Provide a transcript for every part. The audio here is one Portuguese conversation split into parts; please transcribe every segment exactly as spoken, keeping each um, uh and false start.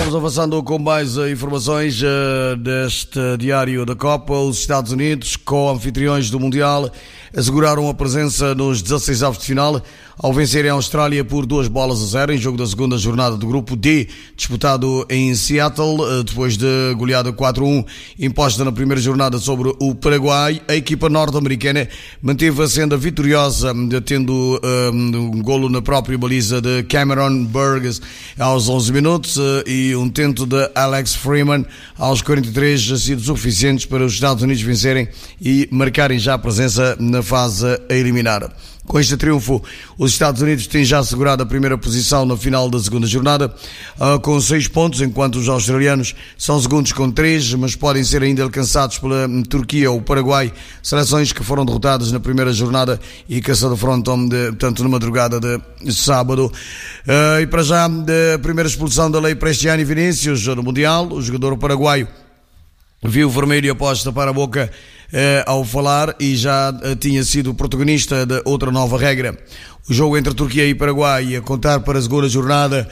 Vamos avançando com mais uh, informações uh, deste diário da Copa. Os Estados Unidos, co-anfitriões do Mundial, asseguraram a presença nos dezasseis avos de final ao vencerem a Austrália por duas bolas a zero em jogo da segunda jornada do Grupo D, disputado em Seattle, uh, depois de goleada quatro a um imposta na primeira jornada sobre o Paraguai. A equipa norte-americana manteve a senda vitoriosa, tendo um, um golo na própria baliza de Cameron Burgess aos onze minutos uh, e um tento de Alex Freeman aos quarenta e três sido suficientes para os Estados Unidos vencerem e marcarem já a presença na fase a eliminar. Com este triunfo, os Estados Unidos têm já assegurado a primeira posição na final da segunda jornada, com seis pontos, enquanto os australianos são segundos com três, mas podem ser ainda alcançados pela Turquia ou Paraguai, seleções que foram derrotadas na primeira jornada e que se defrontam, de, tanto na madrugada de sábado. E para já, a primeira expulsão da lei Prestiani Vinícius no Mundial, o jogador paraguaio viu vermelho após tapar a boca eh, ao falar e já eh, tinha sido protagonista de outra nova regra. O jogo entre Turquia e Paraguai, a contar para a segunda jornada,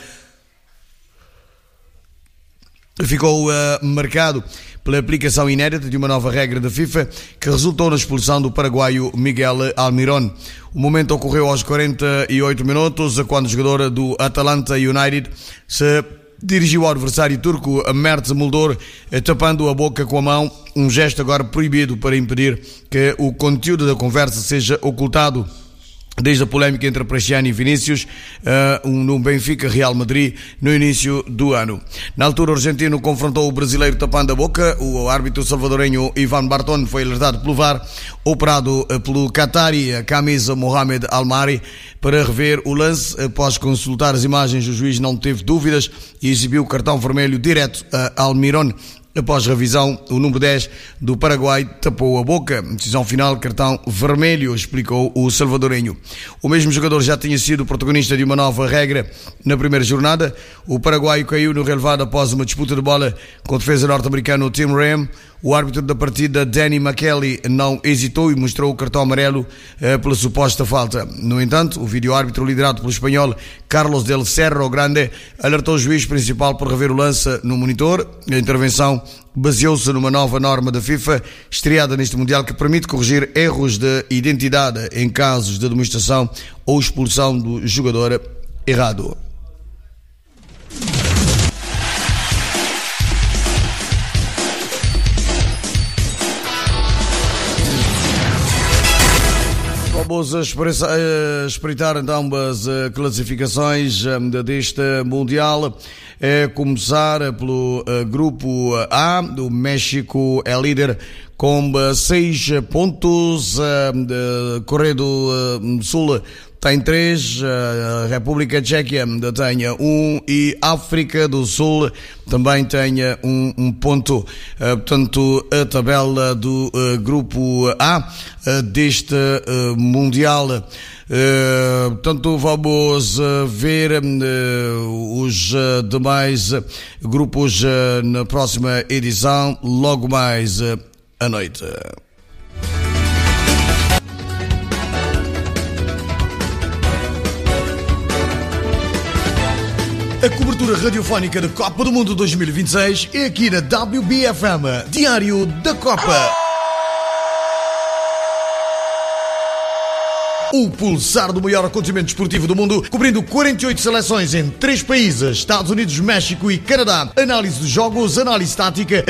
ficou eh, marcado pela aplicação inédita de uma nova regra da FIFA que resultou na expulsão do paraguaio Miguel Almirón. O momento ocorreu aos quarenta e oito minutos, quando o jogador do Atalanta United se dirigiu ao adversário turco Mert Muldor, tapando a boca com a mão, um gesto agora proibido para impedir que o conteúdo da conversa seja ocultado. Desde a polémica entre Prestiani e Vinícius uh, no Benfica Real Madrid no início do ano. Na altura, o argentino confrontou o brasileiro tapando a boca. O árbitro salvadorenho Ivan Barton foi alertado pelo V A R, operado pelo Qatari Camisa Mohamed Almari, para rever o lance. Após consultar as imagens, o juiz não teve dúvidas e exibiu o cartão vermelho direto a Almirón. Após revisão, o número dez do Paraguai tapou a boca. Decisão final, cartão vermelho, explicou o salvadorenho. O mesmo jogador já tinha sido protagonista de uma nova regra na primeira jornada. O paraguaio caiu no relevado após uma disputa de bola com o defesa norte-americano Tim Ram. O árbitro da partida, Danny McKelly, não hesitou e mostrou o cartão amarelo eh, pela suposta falta. No entanto, o vídeo-árbitro, liderado pelo espanhol Carlos del Cerro Grande, alertou o juiz principal por rever o lance no monitor. A intervenção baseou-se numa nova norma da FIFA, estreada neste Mundial, que permite corrigir erros de identidade em casos de demonstração ou expulsão do jogador errado. Vamos espreitar então as classificações deste Mundial. É começar pelo grupo A. O México é líder com seis pontos. A Coreia do Sul tem três, a República Tcheca tem um e a África do Sul também tem um, um ponto. Portanto, a tabela do uh, grupo A uh, deste uh, Mundial. Uh, portanto, vamos uh, ver uh, os uh, demais uh, grupos uh, na próxima edição, logo mais uh, à noite. A cobertura radiofónica da Copa do Mundo dois mil e vinte e seis é aqui na W B F M, Diário da Copa. O pulsar do maior acontecimento desportivo do mundo, cobrindo quarenta e oito seleções em três países, Estados Unidos, México e Canadá. Análise dos jogos, análise tática,